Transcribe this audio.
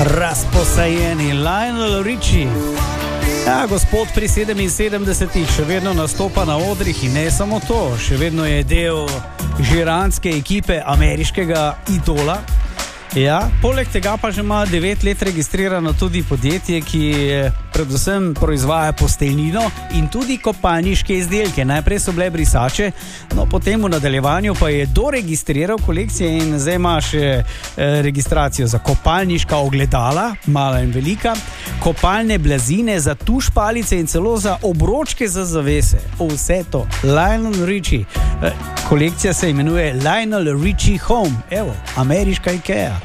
Razposajeni Lionel Richie. Ja, gospod pri 77 še vedno nastopa na odrih in ne samo to, še vedno je del žiranske ekipe ameriškega Idola. Ja, poleg tega pa že ima 9 let registrirano tudi podjetje, ki predvsem proizvaja posteljnino in tudi kopalniške izdelke. Najprej so bile brisače, no potem v nadaljevanju pa je doregistriral kolekcije in zdaj ima še registracijo za kopalniška ogledala, mala in velika, kopalne blazine za tuš palice in celo za obročke za zavese. Vse to. Lionel Richie. Kolekcija se imenuje Lionel Richie Home. Evo, ameriška IKEA.